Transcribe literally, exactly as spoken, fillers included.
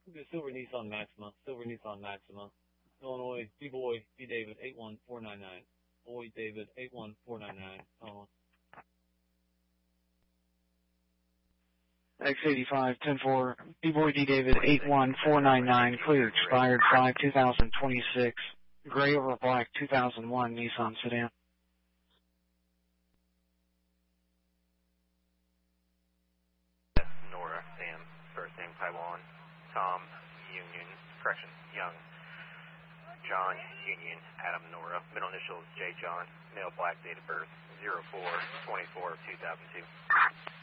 Okay, Silver Nissan Maxima. Silver Nissan Maxima. Illinois, B-Boy, B David, eight one four nine nine. Boy David, eight one four nine nine. Illinois. X eighty-five, ten four, B-Boy D David, eight one four nine nine, clear, expired five two thousand twenty-six, gray over black two thousand one Nissan sedan. Nora, Sam, first name Taiwan, Tom, Union, correction, Young, John, Union, Adam, Nora, middle initials J. John, male, black, date of birth, zero four twenty-four two thousand two.